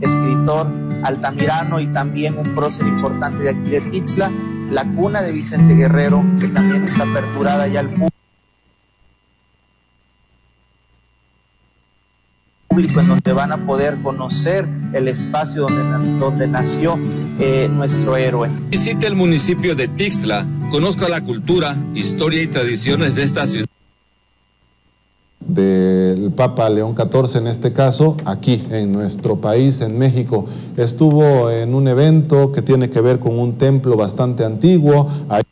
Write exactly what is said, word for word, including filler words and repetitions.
escritor altamirano y también un prócer importante de aquí de Tixla, la cuna de Vicente Guerrero, que también está aperturada ya al público, en donde van a poder conocer el espacio donde, donde nació eh, nuestro héroe. Visite el municipio de Tixla, conozca la cultura, historia y tradiciones de esta ciudad. Del Papa León catorce, en este caso, aquí en nuestro país, en México. Estuvo en un evento que tiene que ver con un templo bastante antiguo. Ahí